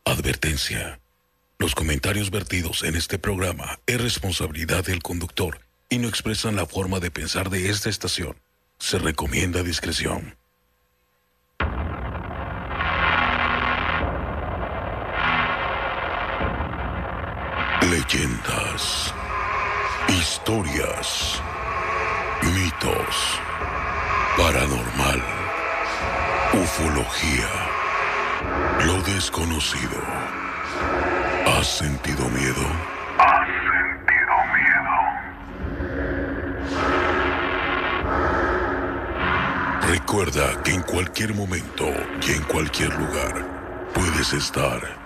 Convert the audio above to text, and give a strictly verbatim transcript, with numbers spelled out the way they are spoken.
Advertencia. Los comentarios vertidos en este programa es responsabilidad del conductor y no expresan la forma de pensar de esta estación. Se recomienda discreción. Leyendas, historias, mitos, paranormal, ufología, lo desconocido. ¿Has sentido miedo? ¿Has sentido miedo? Recuerda que en cualquier momento y en cualquier lugar puedes estar